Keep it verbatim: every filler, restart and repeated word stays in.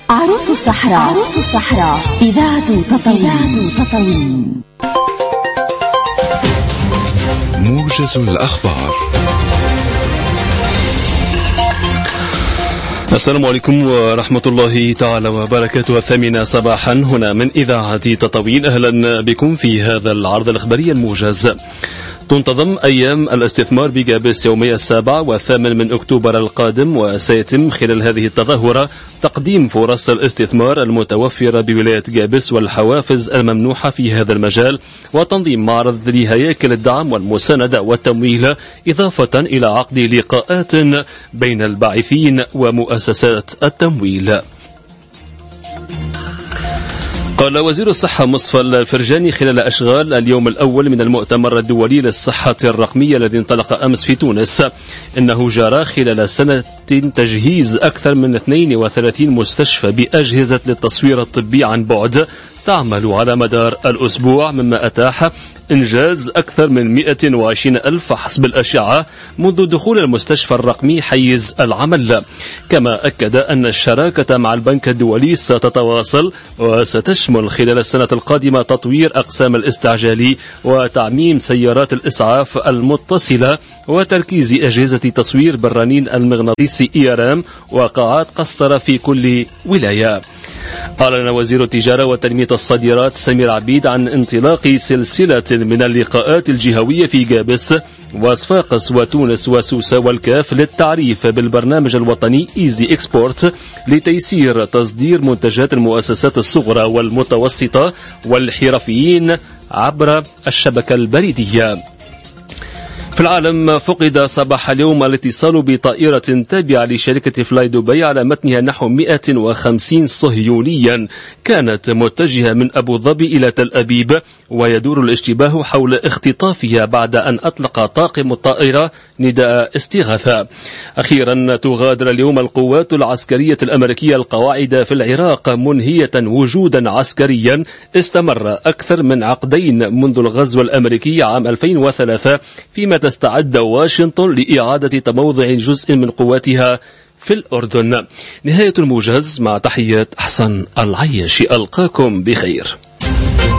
عروس الصحراء. عروس الصحراء إذاعة تطاوين. تطاوين موجز الأخبار. السلام عليكم ورحمة الله تعالى وبركاته. الثامنة صباحا هنا من إذاعة تطاوين. أهلا بكم في هذا العرض الإخباري الموجز. تنتظم أيام الاستثمار بجابس يومي السابع والثامن من أكتوبر القادم، وسيتم خلال هذه التظاهرة تقديم فرص الاستثمار المتوفرة بولاية جابس والحوافز الممنوحة في هذا المجال، وتنظيم معرض لهياكل الدعم والمساندة والتمويل، إضافة إلى عقد لقاءات بين الباعثين ومؤسسات التمويل. قال وزير الصحة مصطفى الفرجاني خلال أشغال اليوم الأول من المؤتمر الدولي للصحة الرقمية الذي انطلق أمس في تونس إنه جرى خلال سنة تجهيز أكثر من اثنين وثلاثين مستشفى بأجهزة للتصوير الطبي عن بعد تعمل على مدار الأسبوع، مما أتاح إنجاز أكثر من مئة وعشرين ألف فحص بالأشعة منذ دخول المستشفى الرقمي حيز العمل. كما أكد أن الشراكة مع البنك الدولي ستتواصل وستشمل خلال السنة القادمة تطوير أقسام الاستعجالي وتعميم سيارات الإسعاف المتصلة وتركيز أجهزة تصوير بالرنين المغناطيسي إي آر إم وقاعات قسطرة في كل ولاية. أعلن وزير التجارة وتنمية الصادرات سمير عبيد عن انطلاق سلسلة من اللقاءات الجهوية في جابس وصفاقس وتونس وسوسة والكاف للتعريف بالبرنامج الوطني إيزي إكسبورت لتيسير تصدير منتجات المؤسسات الصغرى والمتوسطة والحرفيين عبر الشبكة البريدية. في العالم فقد صباح اليوم الاتصال بطائرة تابعة لشركة فلاي دبي على متنها نحو مئة وخمسين صهيونيا كانت متجهة من أبو ظبي إلى تل أبيب، ويدور الاشتباه حول اختطافها بعد أن أطلق طاقم الطائرة نداء استغاثة. أخيرا تغادر اليوم القوات العسكرية الأمريكية القواعد في العراق منهية وجودا عسكريا استمر أكثر من عقدين منذ الغزو الأمريكي عام ألفين وثلاثة، فيما تستعد واشنطن لإعادة تموضع جزء من قواتها في الأردن. نهاية الموجز، مع تحيات أحسن العيش، ألقاكم بخير.